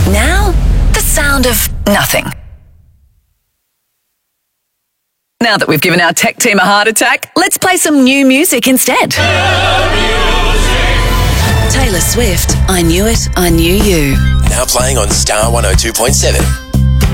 Now, the sound of nothing. Now that we've given our tech team a heart attack, let's play some new music instead. Taylor Swift, I Knew It, I Knew You. Now playing on Star 102.7.